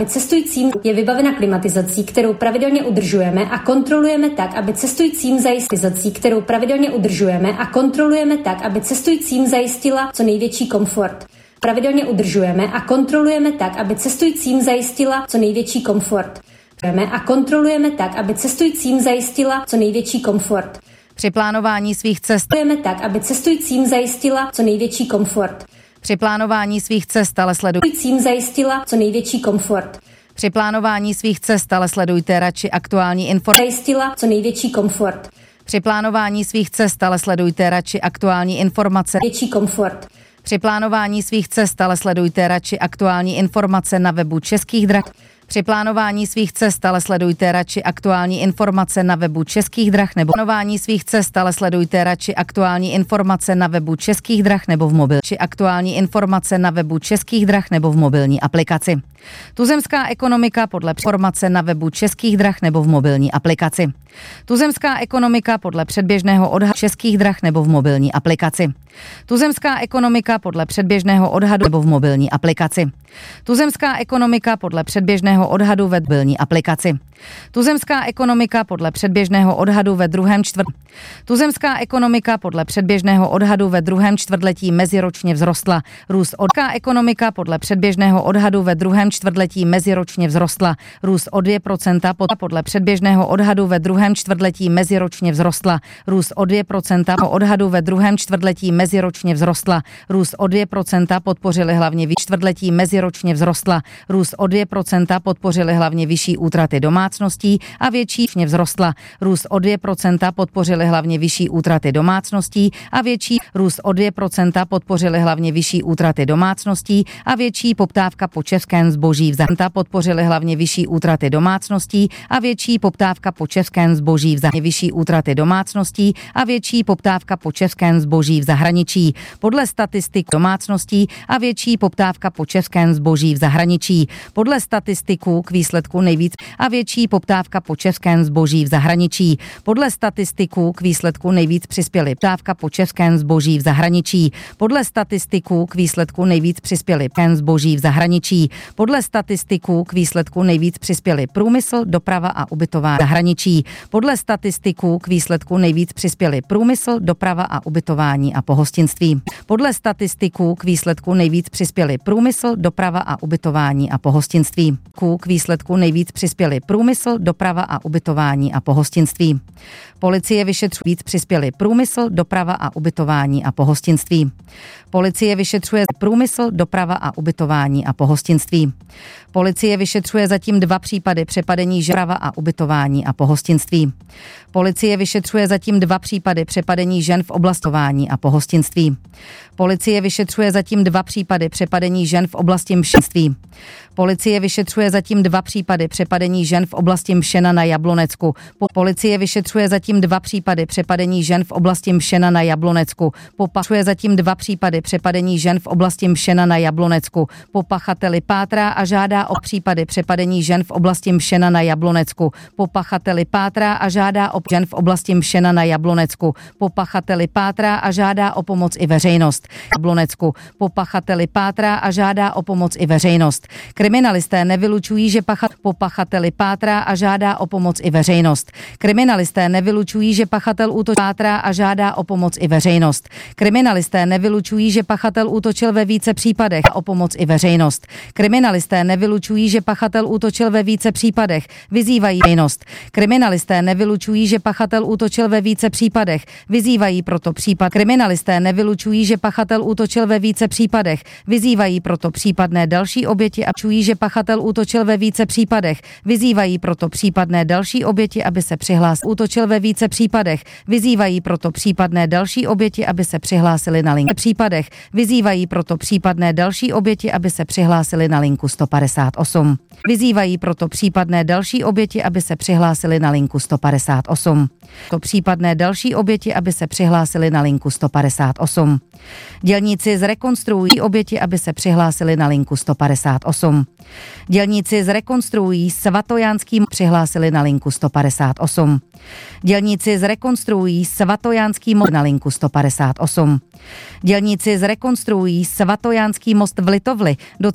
aby cestujícím je vybavena klimatizací, kterou pravidelně udržujeme a kontrolujeme tak, aby cestujícím zajistila co největší komfort. Pravidelně udržujeme a kontrolujeme tak, aby cestujícím zajistila co největší komfort. Při plánování svých cest Při plánování svých cest ale sledujte radši aktuální informace na webu Českých drah. Při plánování svých cest ale sledujte radši aktuální informace na webu Českých drah nebo v mobilní aplikaci. Tuzemská ekonomika podle informace na webu Českých drah nebo v mobilní aplikaci. Tuzemská ekonomika podle předběžného odhadu Českých drah nebo v mobilní aplikaci. Tuzemská ekonomika podle předběžného odhadu nebo v mobilní aplikaci. Tuzemská ekonomika podle předběžného odhadu ve mobilní aplikaci. Tuzemská ekonomika podle předběžného odhadu ve druhém čtvrtletí meziročně vzrostla. Růst o 2% podle předběžného odhadu ve druhém čtvrtletí meziročně vzrostla. Růst o 2% podle předběžného odhadu ve druhém čtvrtletí meziročně vzrostla. Růst o 2% odhadu ve druhém čtvrtletí meziročně vzrostla. Růst o 2% podpořili hlavně čtvrtletí meziročně vzrostla. Růst o 2% podpořili hlavně vyšší útraty domácností a větší vzrostla. Růst o 2% podpořili hlavně vyšší útraty domácností a větší růst o 2% podpořili hlavně vyšší útraty domácností a větší poptávka po českém zboží v podpořili hlavně vyšší útraty domácností a větší poptávka po českém zboží v zahraničí. Podle statistik domácností a větší poptávka po českém zboží v zahraničí. Podle statistiků k výsledku nejvíc a větší poptávka po českém zboží v zahraničí. Podle statistiků k výsledku nejvíc přispěly poptávka po českém zboží v zahraničí. Podle statistiků k výsledku nejvíc přispěly zboží v zahraničí. Podle statistiků k výsledku nejvíc přispěly průmysl, doprava a ubytování v zahraničí. Podle statistiků k výsledku nejvíc přispěly průmysl, doprava a ubytování a pohostinství. Podle statistiků k výsledku nejvíc přispěly průmysl, doprava a ubytování a pohostinství. K výsledku nejvíc přispěly průmysl, doprava a ubytování a pohostinství. Policie vyšetřuje víc přispěly průmysl, doprava a ubytování a pohostinství. Policie vyšetřuje průmysl, doprava a ubytování a pohostinství. Policie vyšetřuje zatím 2 případy přepadení žen a ubytování a pohostinství. Policie vyšetřuje zatím 2 případy přepadení žen v oblasti a pohostinství. Policie vyšetřuje zatím 2 případy přepadení žen v oblasti mšenství. Policie vyšetřuje zatím 2 případy přepadení žen v oblasti Mšena na Jablonecku. Policie vyšetřuje zatím 2 případy přepadení žen v oblasti Mšena na Jablonecku. Popachuje zatím 2 případy přepadení žen v oblasti Mšena na Jablonecku. Po pachateli pátrá a žádá o případy přepadení žen v oblasti Mšena na Jablonecku. Po pachateli pátrá a žádá o žen v oblasti Mšena na Jablonecku. Po pachateli pátrá a žádá o pomoc i veřejnost. Jablonecku. Po pachateli pátrá a žádá o pomoc i veřejnost. Kriminalisté nevylučují, že po pachateli pátrá a žádá o pomoc i veřejnost. Kriminalisté nevylučují, že pachatel pátrá a žádá o pomoc i veřejnost. Kriminalisté nevylučují, že pachatel útočil ve více případech a o pomoc i veřejnost. Kriminalisté nevylučují, že pachatel útočil ve více případech. Vyzývají veřejnost. Kriminalisté nevylučují, že pachatel útočil ve více případech. Vyzývají proto případ. Kriminalisté nevylučují, že pachatel útočil ve více případech. Vyzývají proto případné další oběti a čují, že pachatel útočil ve více případech. Vyzývají proto případné další oběti, aby se přihlásili. Útočil ve více případech. Vyzývají proto případné další oběti, aby se přihlásili na linku případech. Vyzývají proto případné další oběti, aby se přihlásili na linku 158. Vyzývají proto případné další oběti, aby se přihlásili na linku 158. To případné další oběti, aby se přihlásili na linku 158. Dělníci zrekonstruují oběti, aby se přihlásili na linku 158. Dělníci zrekonstruují Svatojánský přihlásili na linku 158. Dělníci zrekonstruují Svatojánský most na linku 158. Dělníci zrekonstruují Svatojánský most v Litovli do